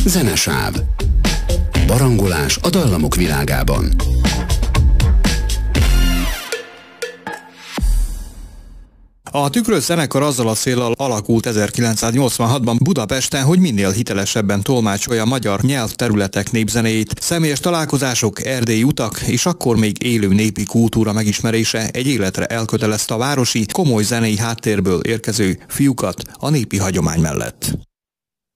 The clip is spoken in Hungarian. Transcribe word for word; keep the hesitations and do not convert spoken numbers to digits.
Zenesáv. Barangolás a dallamok világában. A Tükrös zenekar azzal a céllal alakult ezerkilencszáznyolcvanhatban Budapesten, hogy minél hitelesebben tolmácsolja magyar nyelvterületek népzenéjét. Személyes találkozások, erdélyi utak és akkor még élő népi kultúra megismerése egy életre elkötelezte a városi, komoly zenei háttérből érkező fiúkat a népi hagyomány mellett.